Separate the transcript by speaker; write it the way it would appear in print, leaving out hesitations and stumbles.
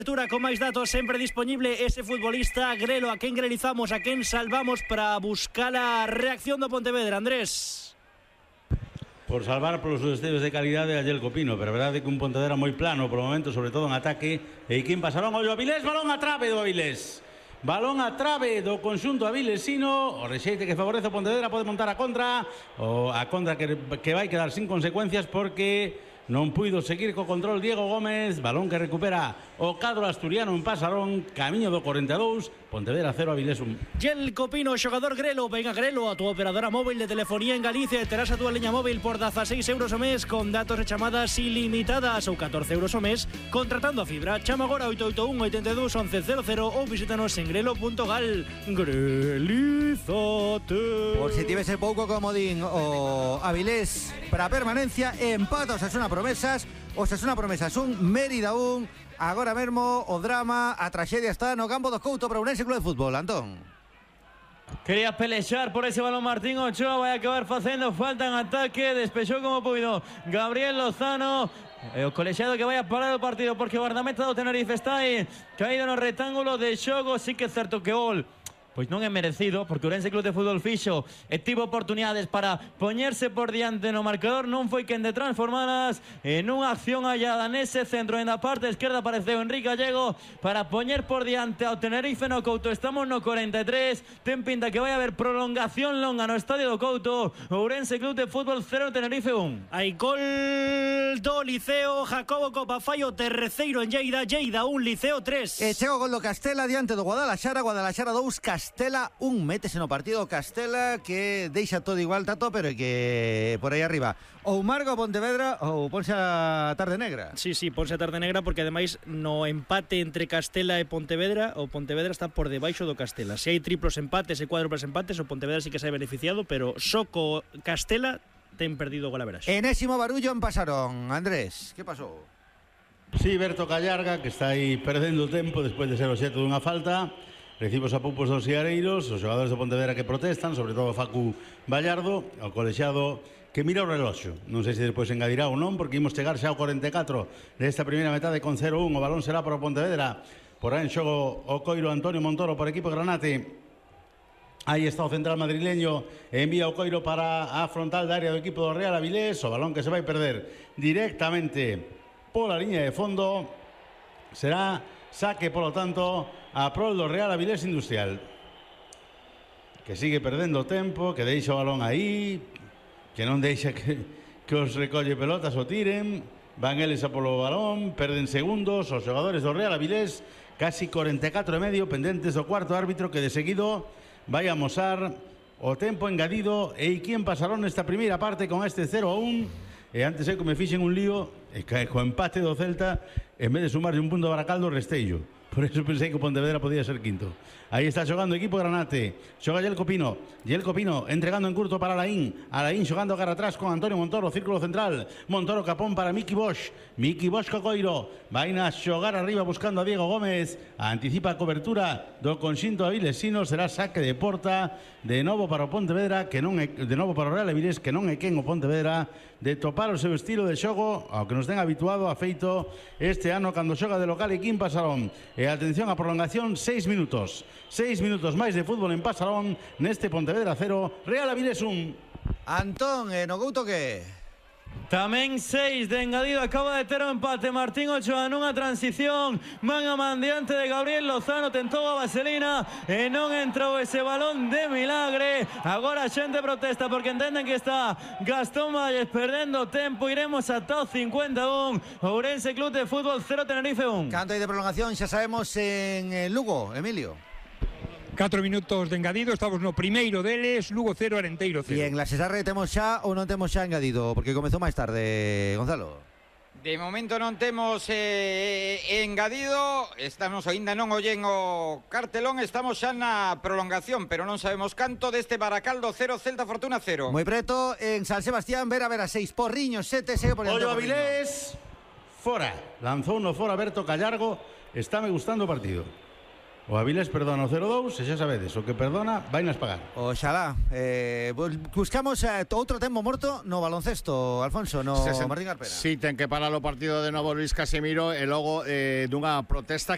Speaker 1: Con máis datos sempre disponible ese futbolista Grelo, a quen grelizamos, a quen salvamos para buscar a reacción do Pontevedra, Andrés.
Speaker 2: Por salvar polos destellos de calidade a Yelko Pino, pero a verdade que un Pontevedra moi plano por momento, sobre todo en ataque. E quen pasarán ollo a Avilés, balón a trave do Avilés. Balón a trave do conxunto avilesino. O rexeite que favorece o Pontevedra pode montar a contra, o a contra que vai quedar sin consecuencias porque non puido seguir co control Diego Gómez. Balón que recupera o cadro asturiano en Pasarón, camiño do 42, Pontevedra 0, Avilés 1.
Speaker 1: Yelko Pino, xogador Grelo. Venga Grelo, a tu operadora móvil de telefonía en Galicia e terás a túa liña móvil por 16 euros o mes con datos e chamadas ilimitadas ou 14 euros o mes contratando a fibra. Chama agora 881 82 11 00 ou visítanos en grelo.gal. Grelízate.
Speaker 3: Por si tivese pouco comodín o Avilés para permanencia, empata Osasuna Promesas. Osasuna Promesas 1, Mérida 1. Agora mesmo o drama, a traxedia está no campo do Couto para Ourense Club de Fútbol. Antón.
Speaker 4: Quería pelexar por ese balón Martín Ochoa, vai acabar facendo falta en ataque, despexou como puido Gabriel Lozano. O colexiado que vai a parar o partido porque o guardameta do Tenerife está aí caído no rectángulo de xogo. Sí que é certo que gol pois non é merecido, porque o Ourense Club de Fútbol fixo e tivo oportunidades para poñerse por diante no marcador. Non foi quen de transformadas en unha acción hallada nese centro. En a parte esquerda apareceu Enrique Gallego para poñer por diante ao Tenerife no Couto. Estamos no 43, ten pinta que vai haber prolongación longa no estadio do Couto. Ourense Club de Fútbol 0, Tenerife 1.
Speaker 1: Hai gol do Liceo, Jacobo Copafai, o terceiro en Lleida, Lleida 1, Liceo 3.
Speaker 3: E chega o gol do Castela diante do Guadalaxara, Guadalaxara 2, Castela 1. Métese no partido Castela, que deixa todo igual, Tato, pero que por aí arriba ou marca o Pontevedra ou ponse a tarde negra.
Speaker 1: Sí, ponse a tarde negra, porque ademais no empate entre Castela e Pontevedra, o Pontevedra está por debaixo do Castela. Se hai triplos empates e cuádruplos empates, o Pontevedra sí que se ha beneficiado, pero só co Castela ten perdido o golaveraxe.
Speaker 3: Enésimo barullo en Pasarón. Andrés, que pasou?
Speaker 2: Sí, Berto Callarga, que está aí perdendo o tempo despois de ser obxecto dunha falta. Recibe os apupos dos Seareiros, os xogadores do Pontevedra que protestan, sobre todo Facu Vallardo, o colexiado que mira o reloxo. Non sei se despois engadirá ou non, porque imos chegar xa ao 44 desta primeira metade con 0-1. O balón será para o Pontevedra. Por aí en xogo o coiro Antonio Montoro por equipo Granate. Aí está o central madrileño, envía o coiro para a frontal da área do equipo do Real Avilés. O balón que se vai perder directamente pola liña de fondo. Será saque, polo tanto, a prol do Real Avilés Industrial, que sigue perdendo tempo, que deixa o balón aí, que non deixa que os recolle pelotas o tiren. Van eles a polo balón, perden segundos os xogadores do Real Avilés, casi 44 e medio, pendentes do cuarto árbitro, que de seguido vai amosar o tempo engadido e quen pasarón nesta primeira parte con este 0-1. E antes que me fixen un lío e co empate do Celta, en vez de sumarse un punto a Baracaldo, Resteillo. Por eso pensei que o Pontevedra podía ser quinto. Aí está xogando o equipo Granate. Xoga Yelko Pino. Yelko Pino entregando en curto para Alain. Alain xogando cara atrás con Antonio Montoro, círculo central. Montoro capón para Miki Bosch. Miki Bosch co coiro. Vai a xogar arriba buscando a Diego Gómez. Anticipa a cobertura do conxunto avilesino. Será saque de porta de novo para o Pontevedra, que non é de novo para o Real Avilés, que non é quen o Pontevedra de topar o seu estilo de xogo ao que nos ten habituado a feito este ano cando xoga de local e Quim Pasarón. E atención a prolongación, 6 minutos. 6 minutos máis de fútbol en Pasarón neste Pontevedra 0, Real Avilés 1.
Speaker 3: Antón, no Couto que?
Speaker 4: Tamén 6 de engadido, acaba de ter o empate Martín Ochoa nunha transición man a man diante de Gabriel Lozano, tentou a vaselina e non entrou ese balón de milagre. Agora a xente protesta porque entenden que está Gastón Valles perdendo tempo. Iremos ata o 51, Ourense Club de Fútbol 0, Tenerife 1.
Speaker 3: Canto hai de prolongación, xa sabemos, en Lugo, Emilio.
Speaker 5: 4 minutos de engadido, estamos no primeiro deles, Lugo 0, Arenteiro 0.
Speaker 3: E en la Cesarre temos xa ou non temos xa engadido? Porque comezou máis tarde, Gonzalo.
Speaker 6: De momento non temos engadido, estamos aínda non ollen o cartelón, estamos xa na prolongación, pero non sabemos canto deste Baracaldo 0, Celta Fortuna 0.
Speaker 3: Moi preto, en San Sebastián, ver a 6, Porriño 7, segue por
Speaker 2: Ollo Avilés, fora, lanzou no fora Berto Callargo, está me gustando o partido. O Avilés perdona o 0-2, e xa sabedes, o que perdona vainas pagar.
Speaker 3: Oxalá. Buscamos outro tempo morto no baloncesto, Alfonso, no Martín Carpena.
Speaker 7: Sí, ten que parar o partido de novo Luis Casimiro e logo dunha protesta